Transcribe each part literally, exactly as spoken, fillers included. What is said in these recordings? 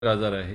आजार आहे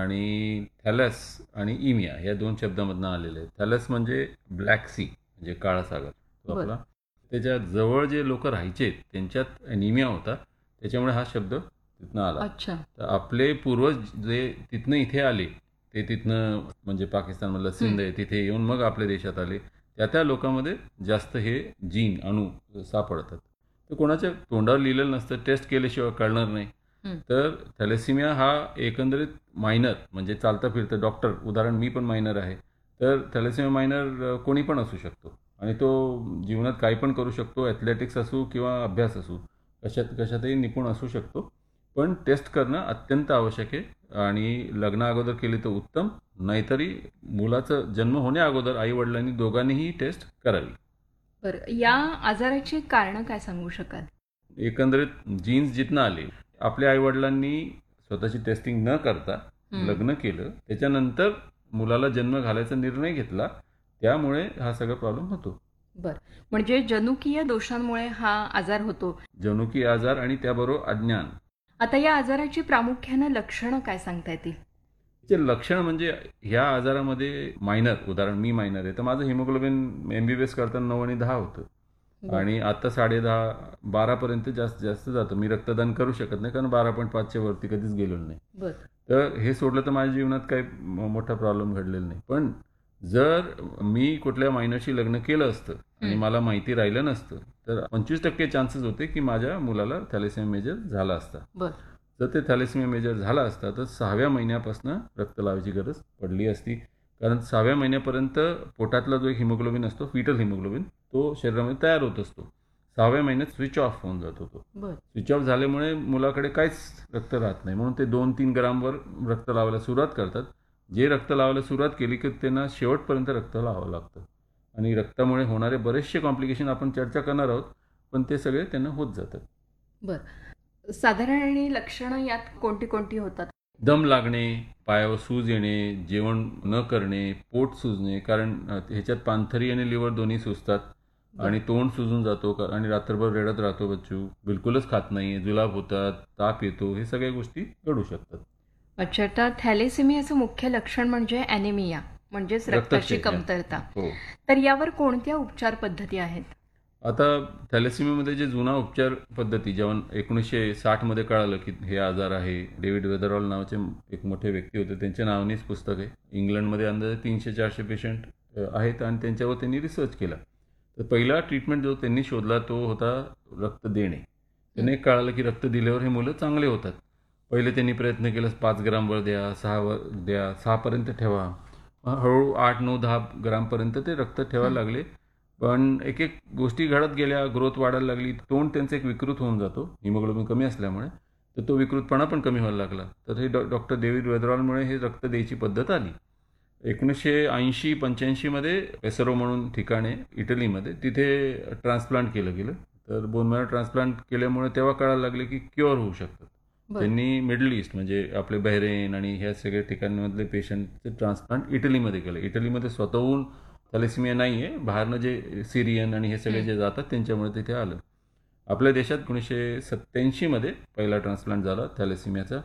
आणि थॅलस आणि इमिया या दोन शब्दामधनं आलेले आहे. थॅलस म्हणजे ब्लॅक सी म्हणजे काळा सागर तो बरं. आपला. त्याच्या जवळ जे लोक राहायचे त्यांच्यात अनिमिया होता, त्याच्यामुळे हा शब्द तिथनं आला. अच्छा. तर आपले पूर्वज जे तिथनं इथे आले, ते तिथनं म्हणजे पाकिस्तानमधलं सिंध आहे तिथे येऊन मग आपल्या देशात आले. त्या त्या लोकांमध्ये जास्त हे जीन अणू सापडतात. तर कोणाच्या तोंडावर लिहिलेलं नसतं, टेस्ट केल्याशिवाय कळणार नाही. हं. तर थॅलेसिमिया हा एकंदरीत मायनर म्हणजे चालता फिरतं डॉक्टर, उदाहरण मी पण मायनर आहे. तर थॅलेसिमिया मायनर कोणी पण असू शकतो आणि तो जीवनात काही पण करू शकतो. ॲथलेटिक्स असू किंवा अभ्यास असू, कशात कशातही निपुण असू शकतो. पण टेस्ट करणं अत्यंत आवश्यक आहे आणि लग्ना अगोदर केली तर उत्तम, नाहीतरी मुलाचं जन्म होण्या अगोदर आई वडिलांनी दोघांनीही टेस्ट करावी. बरं, या आजाराची कारणं काय सांगू शकाल? एकंदरीत जीन्स जिथनं आले, आपल्या आई वडिलांनी स्वतःची टेस्टिंग न करता हं. लग्न केलं, त्याच्यानंतर मुलाला जन्म घालायचा निर्णय घेतला, त्यामुळे हा सगळा प्रॉब्लेम होतो. बरं, म्हणजे जनुकीय दोषांमुळे हा आजार होतो. जनुकीय आजार आणि त्याबरोबर अज्ञान. आता या आजाराची प्रामुख्यानं लक्षणं काय सांगता येतील? ते लक्षण म्हणजे ह्या आजारामध्ये मायनर, उदाहरण मी मायनर आहे, तर माझं हिमोग्लोबिन एमबीबीएस करताना नऊ आणि दहा होतं आणि आता साडे दहा बारापर्यंत जास्त जास्त जातं. मी रक्तदान करू शकत नाही कारण बारा पॉईंट पाचच्या वरती कधीच गेलो नाही. बरं. तर हे सोडलं तर माझ्या जीवनात काही मोठा प्रॉब्लेम घडलेला नाही. पण जर मी कुठल्या मायनरशी लग्न केलं असतं आणि मला माहिती राहिलं नसतं, तर पंचवीस टक्के चान्सेस होते की माझ्या मुलाला थॅलेसेमिया मेजर झाला असता. बरं. जर ते थॅलेसेमिया मेजर झाला असता तर सहाव्या महिन्यापासून रक्त लावायची गरज पडली असती. कारण सहाव्या महिन्यापर्यंत पोटातला जो एक हिमोग्लोबिन असतो, फिटल हिमोग्लोबिन, तो शरीरामध्ये तयार होत असतो. सहाव्या महिन्यात स्विच ऑफ होऊन जातो तो. बरं. स्विच ऑफ झाल्यामुळे मुलाकडे काहीच रक्त राहत नाही, म्हणून ते दोन तीन ग्रामवर रक्त लावायला सुरुवात करतात. जे रक्त लावायला सुरुवात केली की त्यांना शेवटपर्यंत रक्त लावावं लागतं आणि रक्तामुळे होणारे बरेचसे कॉम्प्लिकेशन आपण चर्चा करणार आहोत, पण ते सगळे त्यांना होत जातात. बरं, साधारण आणि लक्षणं यात कोणती कोणती होतात? दम लागणे, पायावर सूज येणे, जेवण न करणे, पोट सुजणे, कारण ह्याच्यात पानथरी आणि लिव्हर दोन्ही सुजतात आणि तोंड सुजून जातो आणि रात्रभर रडत राहतो बच्चू, बिलकुलच खात नाही, जुलाब होतात, ताप येतो, हे सगळ्या गोष्टी घडू शकतात. अच्छा, तर थॅलेसेमियाचं मुख्य लक्षण म्हणजे ॲनिमिया म्हणजेच रक्ताची कमतरता. हो. तर यावर कोणत्या उपचार पद्धती आहेत? आता थॅलेसेमियामध्ये जे जुना उपचार पद्धती, जेव्हा एकोणीसशे साठमध्ये कळालं की हे आजार आहे, डेव्हिड वेदरऑल नावाचे एक मोठे व्यक्ती होते, त्यांच्या नावानेच पुस्तक आहे. इंग्लंडमध्ये अंदाजे तीनशे चारशे पेशंट आहेत आणि त्यांच्यावर त्यांनी रिसर्च केला. तर पहिला ट्रीटमेंट जो त्यांनी शोधला तो होता रक्त देणे. त्यांनी कळालं की रक्त दिल्यावर हे मुलं चांगले होतात. पहिले त्यांनी प्रयत्न केला, पाच ग्रामवर द्या, सहावर द्या, सहापर्यंत ठेवा, हळूहळू आठ नऊ दहा ग्रामपर्यंत ते रक्त ठेवायला लागले. पण एक एक गोष्टी घडत गेल्या, ग्रोथ वाढायला लागली, तोंड त्यांचं एक विकृत होऊन जातो हिमोग्लोबिन कमी असल्यामुळे, तर तो विकृतपणा पण कमी व्हायला लागला. तर हे डॉ डॉक्टर डेव्हिड वेदरऑलमुळे हे रक्त द्यायची पद्धत आली. एकोणीसशे ऐंशी पंच्याऐंशीमध्ये पेसरो म्हणून ठिकाणे इटलीमध्ये, तिथे ट्रान्सप्लांट केलं गेलं. तर बोन मॅरो ट्रान्सप्लांट केल्यामुळे तेव्हा कळायला लागले की क्युअर होऊ शकतात. त्यांनी मिडल ईस्ट म्हणजे आपले बहरेन आणि ह्या सगळ्या ठिकाणांमधले पेशंटचे ट्रान्सप्लांट इटलीमध्ये केलं. इटलीमध्ये स्वतःहून थॅलेसेमिया नाही आहे, बाहेरनं जे सिरियन आणि हे सगळे जे जातात त्यांच्यामुळे तिथे आलं. आपल्या देशात एकोणीसशे सत्त्याऐंशीमध्ये पहिला ट्रान्सप्लांट झाला थॅलेसेमियाचा.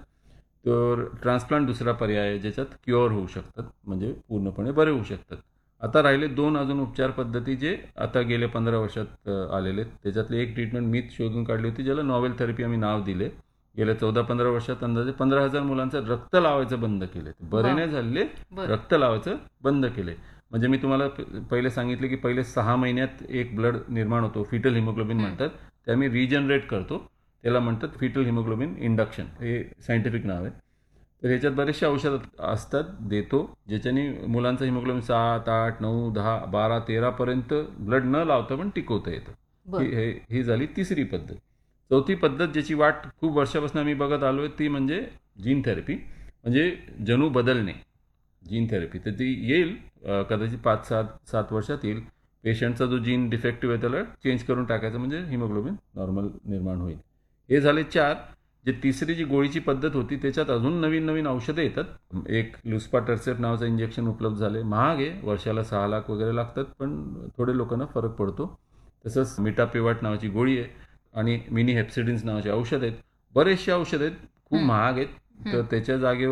तर ट्रान्सप्लांट दुसरा पर्याय आहे ज्याच्यात क्युअर होऊ शकतात, म्हणजे पूर्णपणे बरे होऊ शकतात. आता राहिले दोन अजून उपचार पद्धती जे आता गेल्या पंधरा वर्षात आलेले आहेत. त्याच्यातली एक ट्रीटमेंट मीच शोधून काढली होती, ज्याला नॉवेल थेरपी आम्ही नाव दिले. गेल्या चौदा पंधरा वर्षात अंदाजे पंधरा हजार मुलांचं रक्त लावायचं बंद केले, बरे नाही झालेले, रक्त लावायचं बंद केले. म्हणजे मी तुम्हाला पहिले सांगितले की पहिले सहा महिन्यात एक ब्लड निर्माण होतो, फिटल हिमोग्लोबिन म्हणतात, ते आम्ही रिजनरेट करतो, त्याला म्हणतात फिटल हिमोग्लोबिन इंडक्शन, हे सायंटिफिक नाव आहे. तर ह्याच्यात बरेचसे औषध असतात, देतो, ज्याच्याने मुलांचं हिमोग्लोबिन सात आठ नऊ दहा बारा तेरापर्यंत ब्लड न लावता पण टिकवता येतं. ही ही झाली तिसरी पद्धत. चौथी पद्धत ज्याची वाट खूप वर्षापासून आम्ही बघत आलो आहे ती म्हणजे जीन थेरपी, म्हणजे जणू बदलणे, जीन थेरपी. तर ती येईल कदाचित पाच सात सात वर्षात येईल. पेशंटचा जो जीन डिफेक्टिव्ह आहे त्याला चेंज करून टाकायचं, म्हणजे हिमोग्लोबिन नॉर्मल निर्माण होईल. हे झाले चार. जे तिसरी जी गोळीची पद्धत होती त्याच्यात अजून नवीन नवीन औषधं येतात. एक लुस्पाटरसेट नावाचं इंजेक्शन उपलब्ध झाले, महाग आहे, वर्षाला सहा लाख वगैरे लागतात, पण थोडे लोकांना फरक पडतो. तसंच मिटापिवाट नावाची गोळी आहे आणि मिनी हेप्सिडिन्स नावाचे औषध आहेत. बरेचसे औषध आहेत, खूप महाग आहेत, तर त्याच्या जागेवर